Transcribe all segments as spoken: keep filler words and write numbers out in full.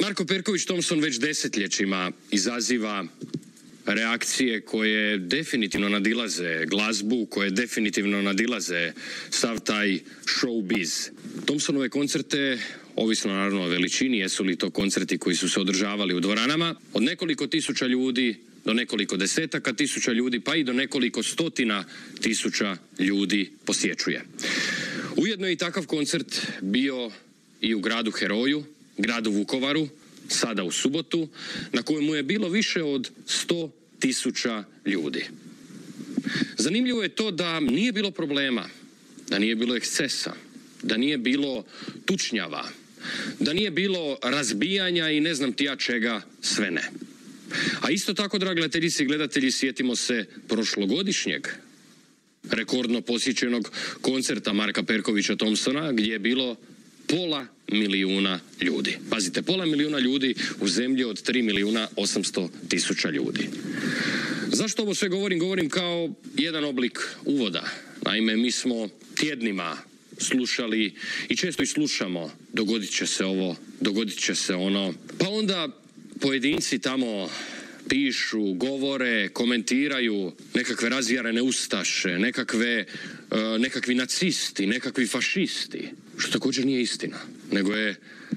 Marko Perković Thompson već desetljećima izaziva reakcije koje definitivno nadilaze glazbu, koje definitivno nadilaze sav taj showbiz. Thompsonove koncerte, ovisno naravno o veličini, jesu li to koncerti koji su se održavali u dvoranama, od nekoliko tisuća ljudi do nekoliko desetaka tisuća ljudi, pa i do nekoliko stotina tisuća ljudi posjećuje. Ujedno je i takav koncert bio i u gradu heroju, gradu Vukovaru, sada u subotu, na kojemu je bilo više od sto tisuća ljudi. Zanimljivo je to da nije bilo problema, da nije bilo ekscesa, da nije bilo tučnjava, da nije bilo razbijanja i ne znam ti ja čega sve ne. A isto tako, dragi gledateljice i gledatelji, sjetimo se prošlogodišnjeg rekordno posjećenog koncerta Marka Perkovića Thompsona, gdje je bilo pola milijuna ljudi. Pazite, pola milijuna ljudi u zemlji od tri milijuna osamsto tisuća ljudi. Zašto ovo sve govorim? Govorim kao jedan oblik uvoda. Naime, mi smo tjednima slušali i često i slušamo dogodit će se ovo, dogodit će se ono. Pa onda pojedinci tamo pišu, govore, komentiraju nekakve razjarene ustaše, nekakve, uh, nekakvi nacisti, nekakvi fašisti, što također nije istina, nego je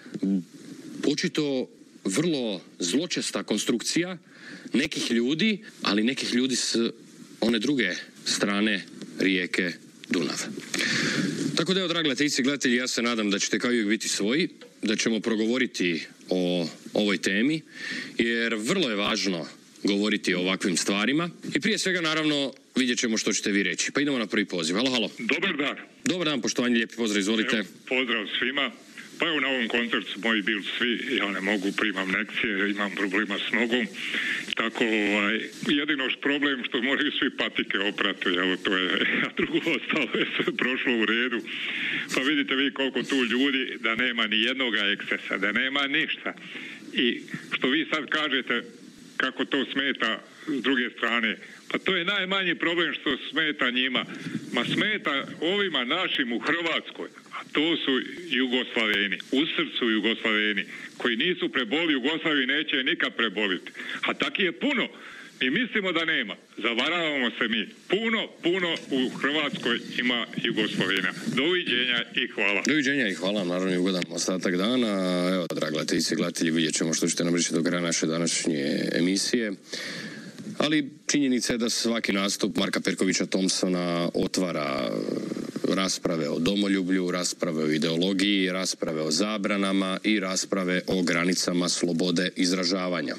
očito vrlo zločesta konstrukcija nekih ljudi, ali nekih ljudi s one druge strane rijeke Dunav. Tako da, evo, dragi gledateljice i gledatelji, ja se nadam da ćete kao i uvijek biti svoji, da ćemo progovoriti o ovoj temi, jer vrlo je važno govoriti o ovakvim stvarima. I prije svega, naravno, vidjet ćemo što ćete vi reći. Pa idemo na prvi poziv. Halo, halo. Dobar dan. Dobar dan, poštovanje, lijepi pozdrav, izvolite. Evo, pozdrav svima. Pa evo, na ovom koncertu su moji bili svi, ja ne mogu, primam lekcije, imam problema s nogom. Tako, ovaj, jedino što problem što moraju svi patike oprati, evo to je, a drugo ostalo je sve prošlo u redu. Pa vidite vi koliko tu ljudi, da nema ni jednoga ekscesa, da nema ništa. I što vi sad kažete, kako to smeta s druge strane, pa to je najmanji problem što smeta njima. Ma smeta ovima našim u Hrvatskoj, a to su Jugoslaveni, u srcu Jugoslaveni, koji nisu preboli Jugoslaviju, neće nikad preboliti. A taki je puno. Mi mislimo da nema. Zavaravamo se mi. Puno, puno u Hrvatskoj ima Jugoslavena. Doviđenja i hvala. Doviđenja i hvala, naravno i ugodan ostatak dana. Evo, dragi gledateljice i gledatelji, vidjet ćemo što ćete nam reći do kraja naše današnje emisije. Ali činjenica je da svaki nastup Marka Perkovića Thompsona otvara rasprave o domoljublju, rasprave o ideologiji, rasprave o zabranama i rasprave o granicama slobode izražavanja.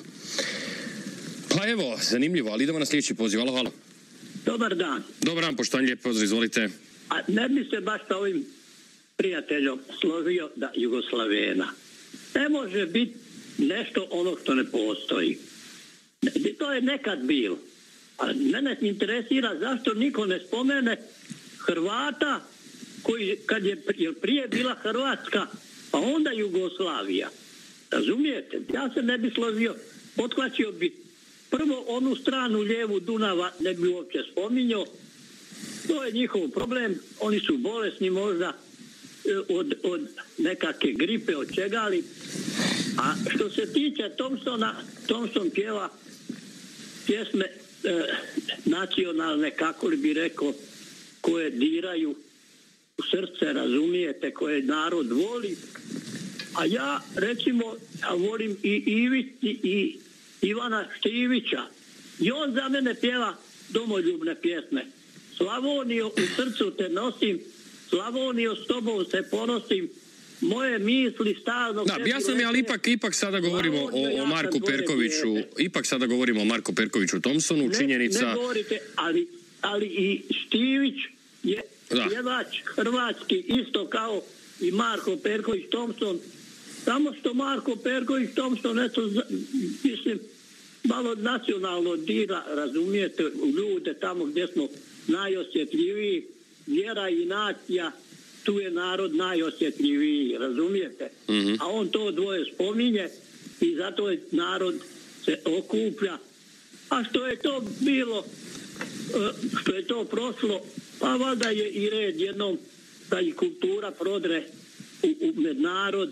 Pa evo, zanimljivo, ali idemo na sljedeći poziv. Halo, halo. Dobar dan. Dobar dan, poštovanje, lijep pozdrav, izvolite. A ne bi se baš sa ovim prijateljom složio da Jugoslavena. Ne može biti nešto ono što ne postoji. To je nekad bilo. A mene interesira zašto niko ne spomene Hrvata koji kad je prije bila Hrvatska, a onda Jugoslavija. Razumijete? Ja se ne bi složio. Otkvaćio bi prvo onu stranu lijevu Dunava, ne bi uopće spominjao. To je njihov problem. Oni su bolesni možda od, od nekakve gripe, od čega li. A što se tiče Thompsona, Thompson pjeva pjesme e, nacionalne, kako li bi rekao, koje diraju u srce, razumijete, koje narod voli. A ja, recimo, ja volim i Ivić i Ivana Štivića. I on za mene pjeva domoljubne pjesme. Slavonijo, u srcu te nosim, Slavonijo, s tobom se ponosim, moje misli stalno... Da, jasno mi, ali ipak, ipak sada govorimo o, o Marku Perkoviću, ipak sada govorimo o Marku Perkoviću Thompsonu, ne, činjenica... Ne govorite, ali, ali i Štivić je pjevač hrvatski, isto kao i Marko Perković Thompson. Samo što Marko Perković Thompson, eto, mislim, malo nacionalno dira, razumijete, ljude tamo gdje smo najosjetljiviji, vjera i nacija, tu je narod najosjetljiviji, razumijete? Mm-hmm. A on to dvoje spominje i zato je narod se okuplja. A što je to bilo, što je to prošlo, pa valjda je i red jednom da i kultura prodre u, u med narod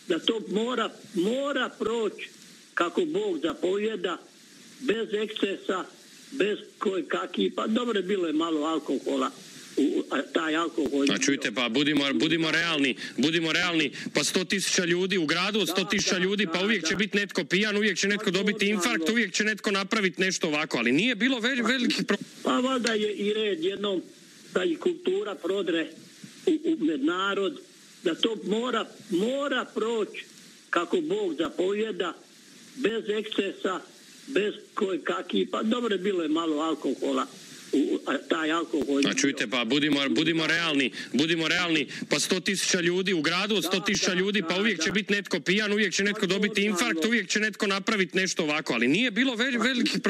da to mora, mora proći kako Bog zapovjeda, bez ekscesa, bez koje kakvi, pa dobro, bilo je malo alkohola. U, a taj alkohol... A čujte, pa budimo, budimo realni, budimo realni, pa sto tisuća ljudi u gradu, od sto tisuća ljudi, pa uvijek će biti netko pijan, uvijek će netko dobiti infarkt, uvijek će netko napraviti nešto ovako, ali nije bilo ve- velikih problema. Pa valjda je i red jednom da i kultura prodre u, u med narod, da to mora, mora proći kako Bog zapovjeda, bez ekscesa, bez koje kakvi, pa dobro, bilo je malo alkohola. U, a taj alkohol... A čujte, pa budimo, budimo realni, budimo realni, pa sto tisuća ljudi u gradu, od sto tisuća ljudi, pa uvijek će biti netko pijan, uvijek će netko dobiti infarkt, uvijek će netko napraviti nešto ovako, ali nije bilo ve- velikih problema.